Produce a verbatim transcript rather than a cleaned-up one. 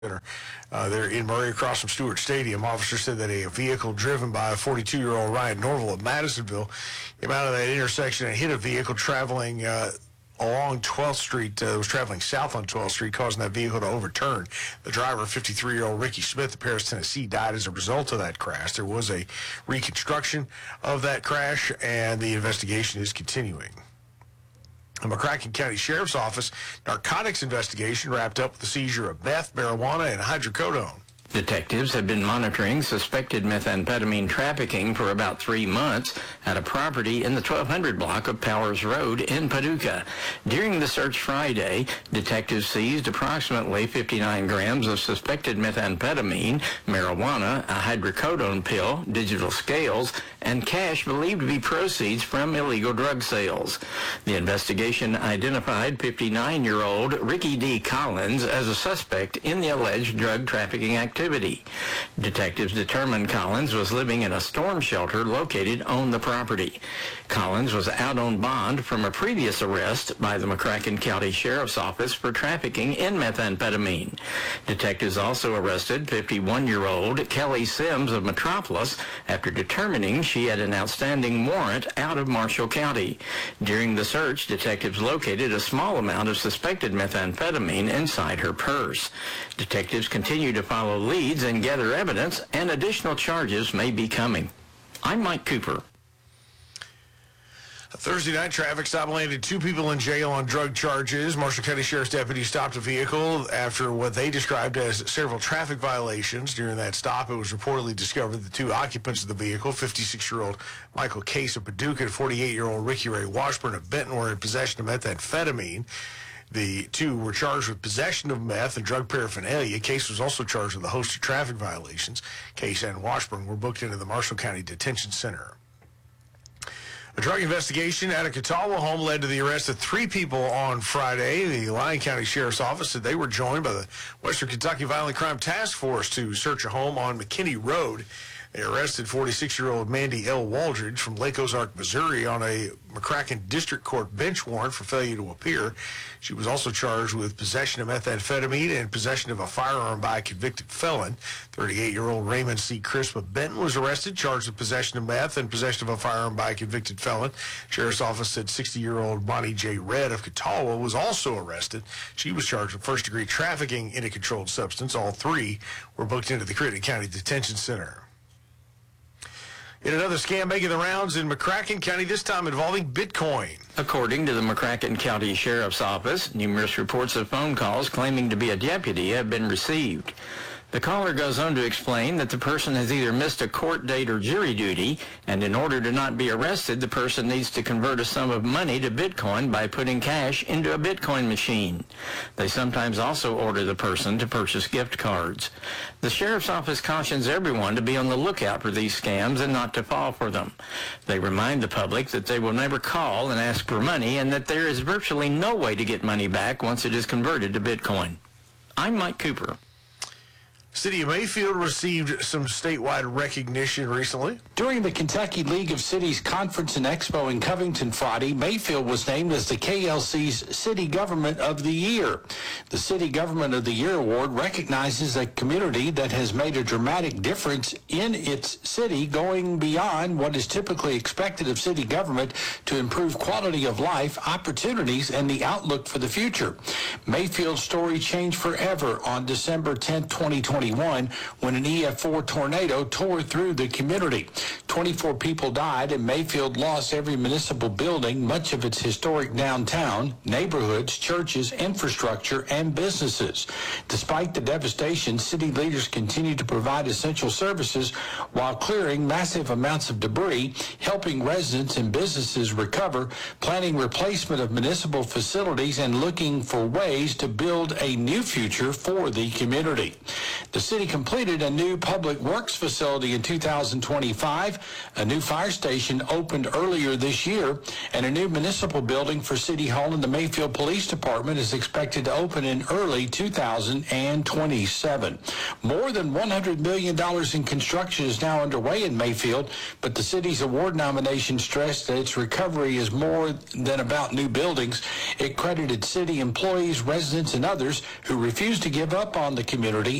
Center. Uh, they're in Murray across from Stewart Stadium. Officers said that a vehicle driven by a forty-two-year-old Ryan Norville of Madisonville came out of that intersection and hit a vehicle traveling uh, along twelfth Street. Uh, was traveling south on twelfth Street, causing that vehicle to overturn. The driver, fifty-three-year-old Ricky Smith of Paris, Tennessee, died as a result of that crash. There was a reconstruction of that crash, and the investigation is continuing. The McCracken County Sheriff's Office narcotics investigation wrapped up with the seizure of meth, marijuana, and hydrocodone. Detectives have been monitoring suspected methamphetamine trafficking for about three months at a property in the twelve hundred block of Powers Road in Paducah. During the search Friday, detectives seized approximately fifty-nine grams of suspected methamphetamine, marijuana, a hydrocodone pill, digital scales, and cash believed to be proceeds from illegal drug sales. The investigation identified fifty-nine-year-old Ricky D. Collins as a suspect in the alleged drug trafficking activity. Detectives determined Collins was living in a storm shelter located on the property. Collins was out on bond from a previous arrest by the McCracken County Sheriff's Office for trafficking in methamphetamine. Detectives also arrested fifty-one-year-old Kelly Sims of Metropolis after determining she had an outstanding warrant out of Marshall County. During the search, detectives located a small amount of suspected methamphetamine inside her purse. Detectives continue to follow leads and gather evidence, and additional charges may be coming. I'm Mike Cooper. A Thursday night traffic stop landed two people in jail on drug charges. Marshall County Sheriff's deputies stopped a vehicle after what they described as several traffic violations. During that stop, it was reportedly discovered the two occupants of the vehicle, fifty-six-year-old Michael Case of Paducah and forty-eight-year-old Ricky Ray Washburn of Benton, were in possession of methamphetamine. The two were charged with possession of meth and drug paraphernalia. Case was also charged with a host of traffic violations. Case and Washburn were booked into the Marshall County Detention Center. A drug investigation at a Catawba home led to the arrest of three people on Friday. The Lyon County Sheriff's Office said they were joined by the Western Kentucky Violent Crime Task Force to search a home on McKinney Road. They arrested forty-six-year-old Mandy L. Waldridge from Lake Ozark, Missouri, on a McCracken District Court bench warrant for failure to appear. She was also charged with possession of methamphetamine and possession of a firearm by a convicted felon. thirty-eight-year-old Raymond C. Crisp of Benton was arrested, charged with possession of meth and possession of a firearm by a convicted felon. Sheriff's Office said sixty-year-old Bonnie J. Red of Catawba was also arrested. She was charged with first-degree trafficking in a controlled substance. All three were booked into the Crittenden County Detention Center. In another scam making the rounds in McCracken County, this time involving Bitcoin. According to the McCracken County Sheriff's Office, numerous reports of phone calls claiming to be a deputy have been received. The caller goes on to explain that the person has either missed a court date or jury duty, and in order to not be arrested, the person needs to convert a sum of money to Bitcoin by putting cash into a Bitcoin machine. They sometimes also order the person to purchase gift cards. The Sheriff's Office cautions everyone to be on the lookout for these scams and not to fall for them. They remind the public that they will never call and ask for money, and that there is virtually no way to get money back once it is converted to Bitcoin. I'm Mike Cooper. City of Mayfield received some statewide recognition recently. During the Kentucky League of Cities Conference and Expo in Covington Friday, Mayfield was named as the K L C's City Government of the Year. The City Government of the Year award recognizes a community that has made a dramatic difference in its city, going beyond what is typically expected of city government to improve quality of life, opportunities, and the outlook for the future. Mayfield's story changed forever on December tenth, twenty twenty-one, when an E F four tornado tore through the community. twenty-four people died, and Mayfield lost every municipal building, much of its historic downtown, neighborhoods, churches, infrastructure, and businesses. Despite the devastation, city leaders continue to provide essential services while clearing massive amounts of debris, helping residents and businesses recover, planning replacement of municipal facilities, and looking for ways to build a new future for the community. The city completed a new public works facility in two thousand twenty-five. A new fire station opened earlier this year, and a new municipal building for City Hall and the Mayfield Police Department is expected to open in early two thousand twenty-seven. More than one hundred million dollars in construction is now underway in Mayfield, but the city's award nomination stressed that its recovery is more than about new buildings. It credited city employees, residents, and others who refused to give up on the community